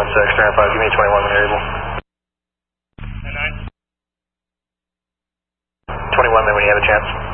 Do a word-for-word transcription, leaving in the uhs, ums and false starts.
six, Stand five, give me twenty-one when you're able. nine. twenty-one then when you have a chance.